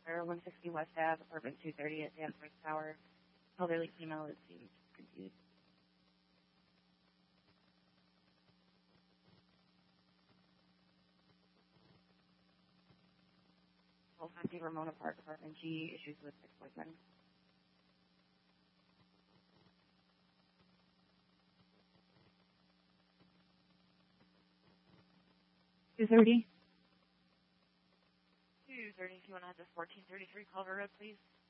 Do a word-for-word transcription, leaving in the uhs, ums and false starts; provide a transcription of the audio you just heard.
Clara, one sixty West Ave, apartment two thirty at Danforth Tower. Elderly female is seems confused. twelve fifty Ramona Park, apartment G, issues with ex-boyfriend. two thirty. two thirty, if you want to have the fourteen thirty-three Culver Road, please.